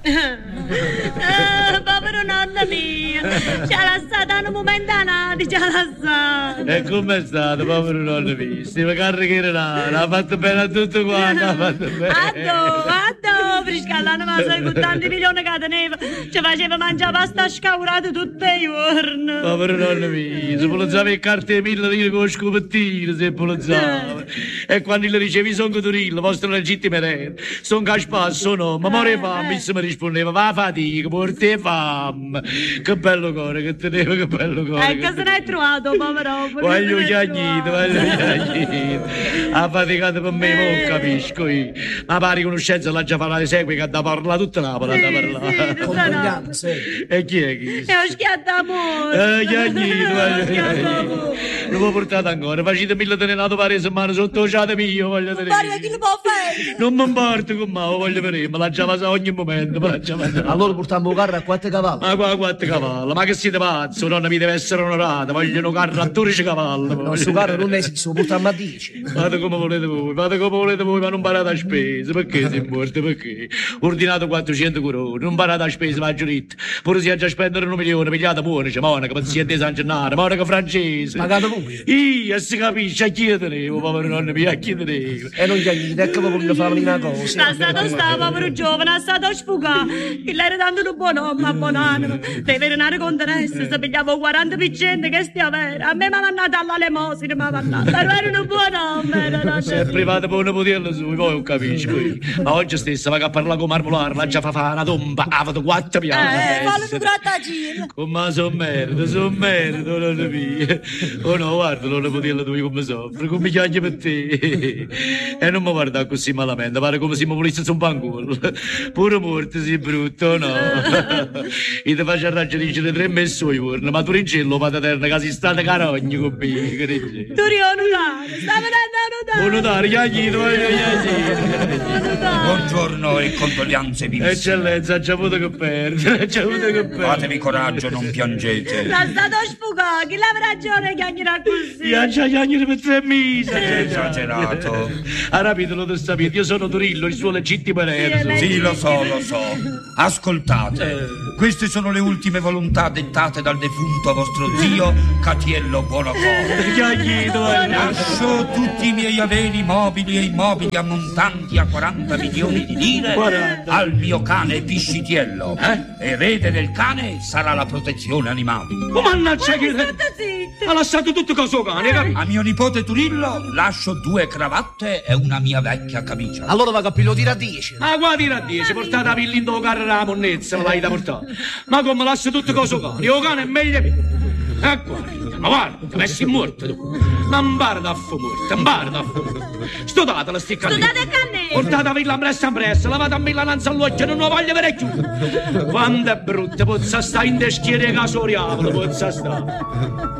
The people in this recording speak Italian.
Povero nonna mia, ci ha lasciato un momento ci ha lasciato. E com'è stato, povero nonno mio? Stiva carriera, l'ha fatto bene a tutto quanto, l'ha fatto bene. Addo, Friscallano ma sai con tanti milioni che teneva, ci faceva mangiare pasta scaurata tutti i giorni. Povero nonno mio, se polizava le carte 1000 lire con lo scopettino, se polizava. E quando le ricevi sono coturillo, vostro legittimo erede, sono caspasso, no, ma more fame, mi rispondeva, va fatica, porti fame. Che bello cuore che teneva, che bello cuore. Che se ne hai trovato, povero? Voglio chiagnito, voglio chiagnito. Ha faticato per me, non capisco io. Ma pare conoscenza l'ha già parlato, segui che da parla tutta la parola da parlare. Condogliamo, sì. E chi è chi? È un schiatto d'amore. Chiagnito, voglio chiagnito. Lo può portare ancora, facete 1000 tenenato pare settimane sotto ciate mio, voglio tenere. Guarda chi lo può fare? Non mi importa con me, voglio vedere, me l'ha già passato ogni momento, me l'ha già passato. Allora portiamo un carro a 4 cavalli. Ma qua 4 cavalli, ma che siete pazzi, nonna mi deve essere onorata, voglio un carro a 12 cavalli. Il nostro carro non esiste, lo portiamo a 10. Fate come volete voi, ma non parate a spese, perché si morte, perché? Ordinato 400 corone, non parate a spese, ma giurite, pure se già spendere 1 milione, pigliate buone, c'è monaca, pensiate di San Gennaro, monaca francese. Pagate voi. Io, si capisce, a chi tenevo, povero nonno mio, a chi tenevo. E non gli aiuti, ecco che voglio farmi una cosa. Sta stato povero giovane, è stato sfugato, che l'era dando un buon uomo, buon anima, deve renare con interesse, se pigliavo 40% che stia vera, a me mi ha mandato all'elemosina, mi ha mandato, però era un buon uomo, era È privato per una poterla su, poi non capisco io. Ma oggi stesso va a parlare con Marmolare, la già fa una tomba, ha fatto 4 piani. Fallo tu grattacielo. Come son merito, non lo mio. Oh no, guarda, non lo poterla tu come soffre, come chiaglia per te. E non mi guarda così malamente, pare come se mi volesse su un pancolo. Pure morto si brutto, no. Io ti faccio ragionare 3 mesi ai giorni, ma tu rincello vado eterna che si sta da carogni con me, che dici? Tu notare, sta venendo a notare. Notare, chiagnito, Buongiorno e condoglianze vive. Eccellenza, ha già avuto che perdere, Fatevi coraggio, non piangete. Sta stato sfugato, chi l'avrà ragione chiagnerà così? Io già chiagnere per 3 mesi. Esagerato. Ha rapito, lo sapete, io sono Turillo, il suo legittimo erede. Sì, lo so. Ascoltate, queste sono le ultime volontà dettate dal defunto vostro zio Catiello Buonocore. Chiagnito, Lascio tutti i miei averi mobili e immobili ammontanti a 40 milioni di lire 40. al mio cane Piscitiello. Erede del cane sarà la protezione animale. Ma mannaggia che... State zitto. Ha lasciato tutto coso cane, capito? A mio nipote Turillo lascio 2 cravatte e una mia vecchia camicia. Allora va a pilotire a 10. Ma qua tira a 10, portate la pillinda o carro la monnezza, me l'hai da portare. Ma come lascia tutto coso cane? Io cane è meglio mio. E guarda, messi morto tu. Non pare da morto. Studate la sticca lì. Studate a canne. Portate a villa presso, lavate a Milano all'occhio, non lo voglio vedere più. Quando è brutta, pozza sta in deschiere casoriavolo, pozza sta.